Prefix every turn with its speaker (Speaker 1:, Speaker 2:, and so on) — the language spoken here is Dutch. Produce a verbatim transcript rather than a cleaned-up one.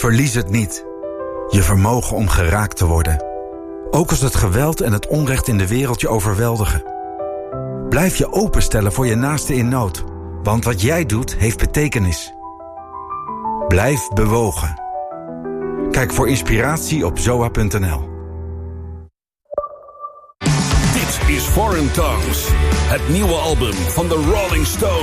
Speaker 1: Verlies het niet. Je vermogen om geraakt te worden. Ook als het geweld en het onrecht in de wereld je overweldigen. Blijf je openstellen voor je naaste in nood. Want wat jij doet, heeft betekenis. Blijf bewogen. Kijk voor inspiratie op zoa punt n l.
Speaker 2: Dit is Foreign Tongues, het nieuwe album van The Rolling Stones.